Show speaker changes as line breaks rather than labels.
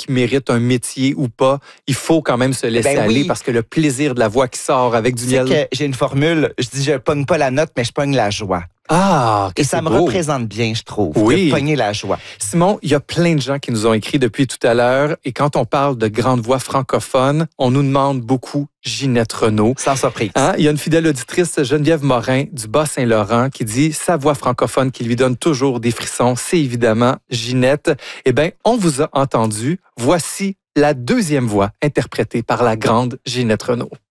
qui mérite un métier ou pas, il faut quand même se laisser aller parce que le plaisir de la voix qui sort avec du miel...
Que j'ai une formule, je dis je pogne pas la note, mais je pogne la joie.
Ah,
et ça me représente bien, je trouve, de pogner la joie.
Simon, il y a plein de gens qui nous ont écrit depuis tout à l'heure et quand on parle de grande voix francophone, on nous demande beaucoup Ginette Renault.
Sans surprise.
Il y a une fidèle auditrice, Geneviève Morin, du Bas-Saint-Laurent, qui dit sa voix francophone qui lui donne toujours des frissons, c'est évidemment Ginette. Eh bien, on vous a entendu. Voici la deuxième voix interprétée par la grande Ginette Renault.